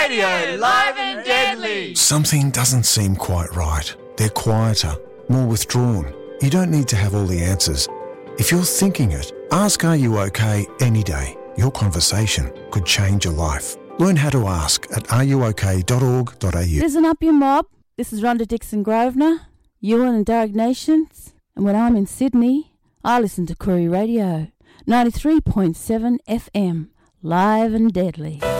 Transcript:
Radio, live and deadly. Something doesn't seem quite right. They're quieter, more withdrawn. You don't need to have all the answers. If you're thinking it, ask Are You OK any day. Your conversation could change your life. Learn how to ask at areyouok.org.au. Listen up, you mob. This is Rhonda Dixon Grosvenor, Ewan and Darug Nations. And when I'm in Sydney, I listen to Koori Radio, 93.7 FM, live and deadly.